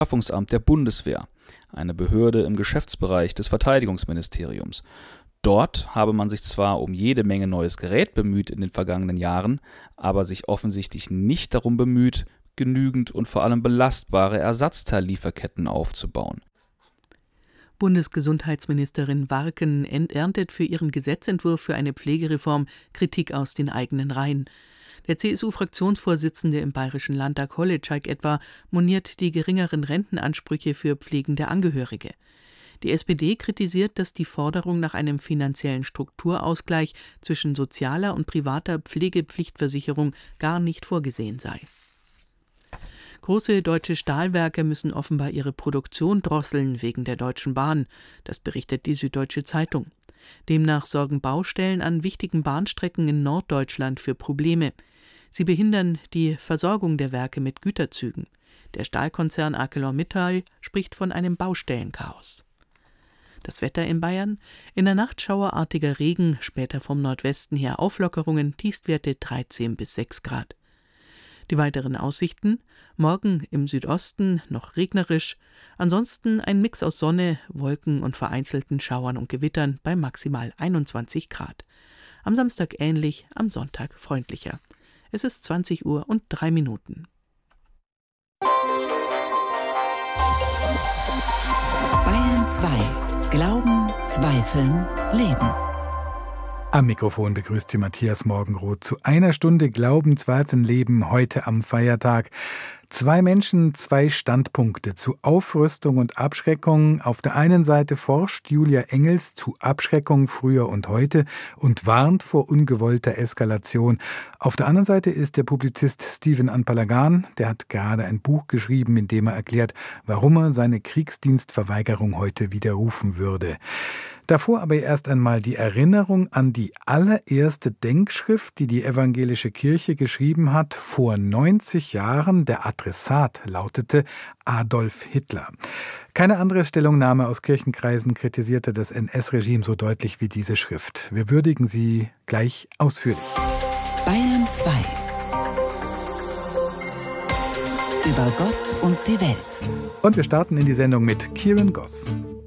Beschaffungsamt der Bundeswehr, eine Behörde im Geschäftsbereich des Verteidigungsministeriums. Dort habe man sich zwar um jede Menge neues Gerät bemüht in den vergangenen Jahren, aber sich offensichtlich nicht darum bemüht, genügend und vor allem belastbare Ersatzteillieferketten aufzubauen. Bundesgesundheitsministerin Warken erntet für ihren Gesetzentwurf für eine Pflegereform Kritik aus den eigenen Reihen. Der CSU-Fraktionsvorsitzende im Bayerischen Landtag Holitschek etwa moniert die geringeren Rentenansprüche für pflegende Angehörige. Die SPD kritisiert, dass die Forderung nach einem finanziellen Strukturausgleich zwischen sozialer und privater Pflegepflichtversicherung gar nicht vorgesehen sei. Große deutsche Stahlwerke müssen offenbar ihre Produktion drosseln wegen der Deutschen Bahn. Das berichtet die Süddeutsche Zeitung. Demnach sorgen Baustellen an wichtigen Bahnstrecken in Norddeutschland für Probleme. Sie behindern die Versorgung der Werke mit Güterzügen. Der Stahlkonzern ArcelorMittal spricht von einem Baustellenchaos. Das Wetter in Bayern: in der Nacht schauerartiger Regen, später vom Nordwesten her Auflockerungen, Tiefstwerte 13 bis 6 Grad. Die weiteren Aussichten: morgen im Südosten noch regnerisch, ansonsten ein Mix aus Sonne, Wolken und vereinzelten Schauern und Gewittern bei maximal 21 Grad. Am Samstag ähnlich, am Sonntag freundlicher. Es ist 20 Uhr und 3 Minuten. Bayern 2. Glauben, Zweifeln, Leben. Am Mikrofon begrüßt Sie Matthias Morgenroth zu einer Stunde Glauben, Zweifeln, Leben heute am Feiertag. 2 Menschen, 2 Standpunkte zu Aufrüstung und Abschreckung. Auf der einen Seite forscht Julia Engels zu Abschreckung früher und heute und warnt vor ungewollter Eskalation. Auf der anderen Seite ist der Publizist Stephen Anpalagan, der hat gerade ein Buch geschrieben, in dem er erklärt, warum er seine Kriegsdienstverweigerung heute widerrufen würde. Davor aber erst einmal die Erinnerung an die allererste Denkschrift, die die evangelische Kirche geschrieben hat, vor 90 Jahren. Der Adressat lautete Adolf Hitler. Keine andere Stellungnahme aus Kirchenkreisen kritisierte das NS-Regime so deutlich wie diese Schrift. Wir würdigen sie gleich ausführlich. Bayern 2. Über Gott und die Welt. Und wir starten in die Sendung mit Kieran Goss.